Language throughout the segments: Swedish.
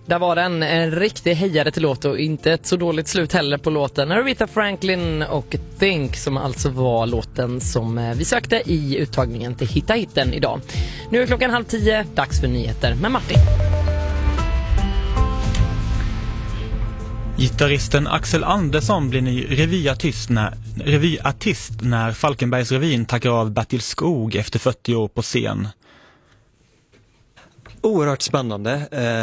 Där var den en riktig hejare till låt och inte ett så dåligt slut heller på låten. Aretha Franklin och Think, som alltså var låten som vi sökte i uttagningen till Hitta hitten idag. Nu är klockan 9:30, dags för nyheter med Martin. Gitarristen Axel Andersson blir ny revyartist när Falkenbergsrevyn tackar av Bertil Skog efter 40 år på scen. Oerhört spännande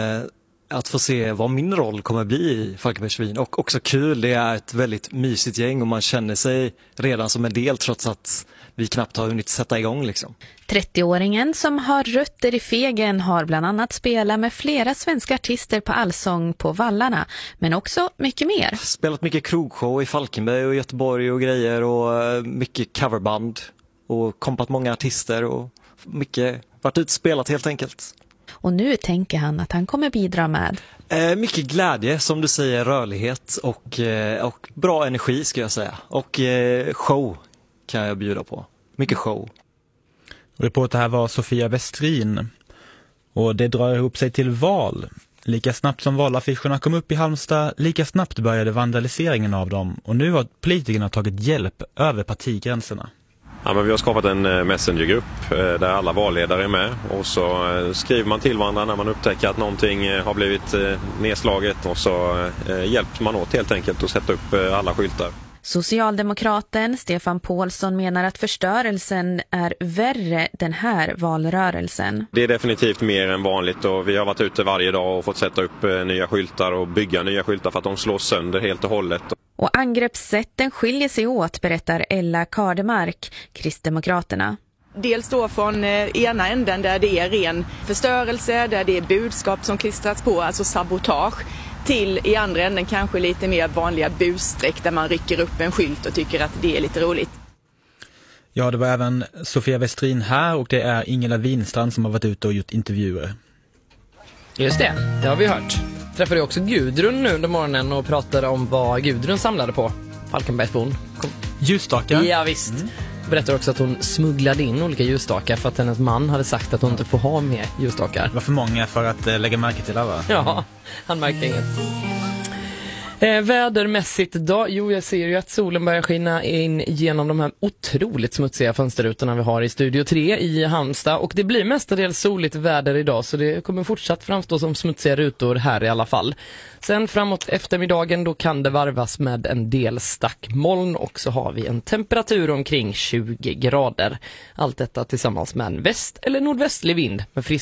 att få se vad min roll kommer bli i Falkenbergsrevyn, och också kul, det är ett väldigt mysigt gäng och man känner sig redan som en del trots att vi knappt har hunnit sätta igång liksom. 30-åringen som har rötter i Fegen har bland annat spelat med flera svenska artister på Allsång på Vallarna, men också mycket mer. Spelat mycket krogshow i Falkenberg och Göteborg och grejer, och mycket coverband och kompat många artister och mycket varit utspelat helt enkelt. Och nu tänker han att han kommer bidra med mycket glädje, som du säger, rörlighet och bra energi ska jag säga. Och show kan jag bjuda på. Mycket show. Reporter här var Sofia Westrin. Och det drar ihop sig till val. Lika snabbt som valaffischerna kom upp i Halmstad, lika snabbt började vandaliseringen av dem. Och nu har politikerna tagit hjälp över partigränserna. Ja, men vi har skapat en messengergrupp där alla valledare är med, och så skriver man till varandra när man upptäcker att någonting har blivit nedslaget, och så hjälper man åt helt enkelt att sätta upp alla skyltar. Socialdemokraten Stefan Paulsson menar att förstörelsen är värre den här valrörelsen. Det är definitivt mer än vanligt, och vi har varit ute varje dag och fått sätta upp nya skyltar och bygga nya skyltar för att de slås sönder helt och hållet. Och angreppssätten skiljer sig åt, berättar Ella Kardemark, Kristdemokraterna. Dels då från ena änden där det är ren förstörelse, där det är budskap som klistrats på, alltså sabotage, till i andra änden kanske lite mer vanliga bussträck där man rycker upp en skylt och tycker att det är lite roligt. Ja, det var även Sofia Westrin här, och det är Ingela Winstrand som har varit ute och gjort intervjuer. Just det har vi hört. Träffade också Gudrun nu under morgonen och pratade om vad Gudrun samlade på. Falkenbergsbon. Ljusstakar? Ja, visst. Berättar också att hon smugglade in olika ljusstakar för att hennes man hade sagt att hon inte får ha mer ljusstakar. Var för många för att lägga märke till alla? Ja, han märkte inget. Vädermässigt idag, jag ser ju att solen börjar skina in genom de här otroligt smutsiga fönsterrutorna vi har i Studio 3 i Halmstad, och det blir mestadels soligt väder idag, så det kommer fortsatt framstå som smutsiga rutor här i alla fall. Sen framåt eftermiddagen då kan det varvas med en del stackmoln, och så har vi en temperatur omkring 20 grader. Allt detta tillsammans med en väst- eller nordvästlig vind med frisk